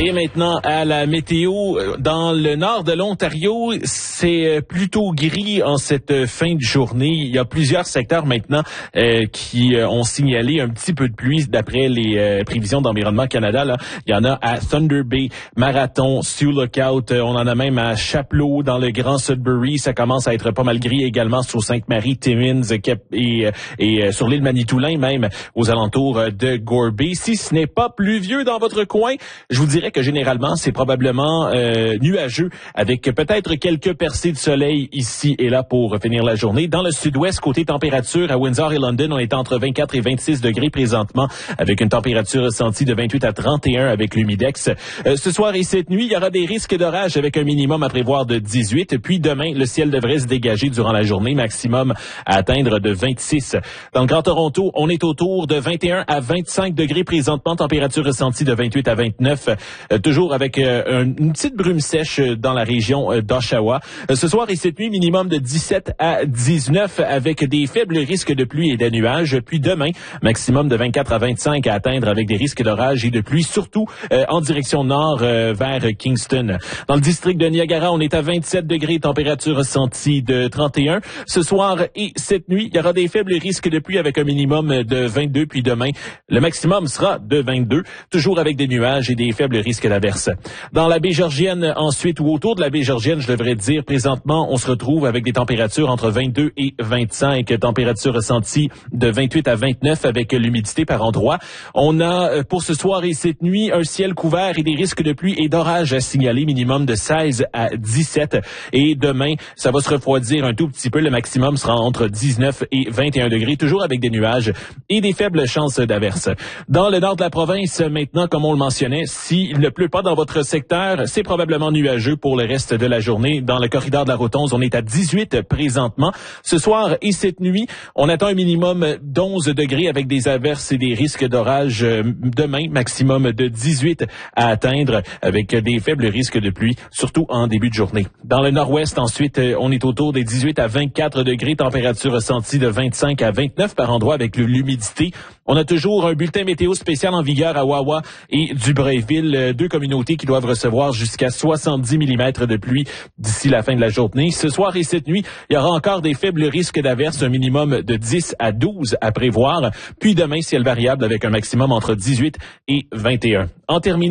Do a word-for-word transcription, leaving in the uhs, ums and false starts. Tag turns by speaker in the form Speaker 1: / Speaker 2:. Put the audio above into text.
Speaker 1: Et maintenant, à la météo, dans le nord de l'Ontario, c'est plutôt gris en cette fin de journée. Il y a plusieurs secteurs maintenant euh, qui euh, ont signalé un petit peu de pluie d'après les euh, prévisions d'Environnement Canada. Là. Il y en a à Thunder Bay, Marathon, Sioux Lookout. On en a même à Chapleau, dans le Grand Sudbury. Ça commence à être pas mal gris également sur Sainte-Marie, Timmins et, et sur l'île Manitoulin, même aux alentours de Gore Bay. Si ce n'est pas pluvieux dans votre coin, je vous dirais que généralement, c'est probablement euh, nuageux, avec peut-être quelques percées de soleil ici et là pour finir la journée. Dans le sud-ouest, côté température, à Windsor et London, on est entre vingt-quatre et vingt-six degrés présentement, avec une température ressentie de vingt-huit à trente et un avec l'humidex. Euh, ce soir et cette nuit, il y aura des risques d'orage avec un minimum à prévoir de dix-huit. Puis demain, le ciel devrait se dégager durant la journée, maximum à atteindre de vingt-six. Dans le Grand Toronto, on est autour de vingt et un à vingt-cinq degrés présentement, température ressentie de vingt-huit à vingt-neuf. Euh, toujours avec euh, une petite brume sèche dans la région euh, d'Oshawa. Euh, ce soir et cette nuit, minimum de dix-sept à dix-neuf avec des faibles risques de pluie et de nuages. Puis demain, maximum de vingt-quatre à vingt-cinq à atteindre avec des risques d'orage et de pluie, surtout euh, en direction nord euh, vers Kingston. Dans le district de Niagara, on est à vingt-sept degrés, température ressentie de trente et un. Ce soir et cette nuit, il y aura des faibles risques de pluie avec un minimum de vingt-deux. Puis demain, le maximum sera de vingt-deux, toujours avec des nuages et des faibles risques d'averse. Dans la baie Georgienne, ensuite, ou autour de la baie Georgienne, je devrais dire, présentement, on se retrouve avec des températures entre vingt-deux et vingt-cinq, température ressentie de vingt-huit à vingt-neuf avec l'humidité par endroit. On a, pour ce soir et cette nuit, un ciel couvert et des risques de pluie et d'orage à signaler, minimum de seize à dix-sept. Et demain, ça va se refroidir un tout petit peu. Le maximum sera entre dix-neuf et vingt et un degrés, toujours avec des nuages et des faibles chances d'averse. Dans le nord de la province, maintenant, comme on le mentionnait, s'il ne pleut pas dans votre secteur, c'est probablement nuageux pour le reste de la journée. Dans le corridor de la Rotonde, on est à dix-huit présentement. Ce soir et cette nuit, on attend un minimum d'onze degrés avec des averses et des risques d'orage demain, maximum de dix-huit à atteindre avec des faibles risques de pluie, surtout en début de journée. Dans le nord-ouest, ensuite, on est autour des dix-huit à vingt-quatre degrés, température ressentie de vingt-cinq à vingt-neuf par endroit avec l'humidité. On a toujours un bulletin météo spécial en vigueur à Wawa et Dubreuilville, deux communautés qui doivent recevoir jusqu'à soixante-dix millimètres de pluie d'ici la fin de la journée. Ce soir et cette nuit, il y aura encore des faibles risques d'averse, un minimum de dix à douze à prévoir. Puis demain, ciel variable avec un maximum entre dix-huit et vingt et un. En terminant,